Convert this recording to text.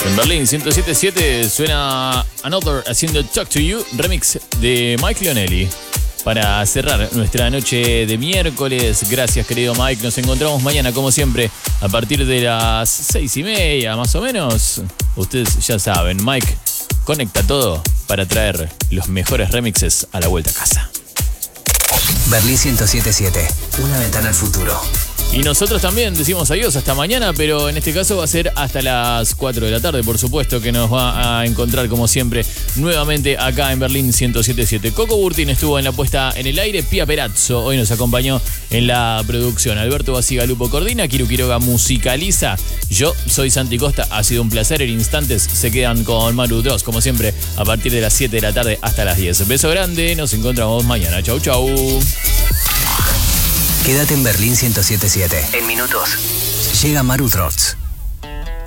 En Berlín 107.7 suena Another haciendo Talk to You, remix de Mike Leonelli. Para cerrar nuestra noche de miércoles, gracias querido Mike, nos encontramos mañana como siempre a partir de las 6:30 más o menos. Ustedes ya saben, Mike conecta todo para traer los mejores remixes a la vuelta a casa. Berlín 107.7, una ventana al futuro. Y nosotros también decimos adiós hasta mañana, pero en este caso va a ser hasta las 4 de la tarde, por supuesto, que nos va a encontrar como siempre nuevamente acá en Berlín 107.7. Coco Burtin estuvo en la puesta en el aire, Pia Perazzo hoy nos acompañó en la producción, Alberto Basigalupo coordina, Kiru Quiroga musicaliza, yo soy Santi Costa, ha sido un placer, en instantes se quedan con Maru Dross, como siempre, a partir de las 7 de la tarde hasta las 10. Beso grande, nos encontramos mañana, chau chau. Quédate en Berlín 107.7. En minutos llega Maru Dross.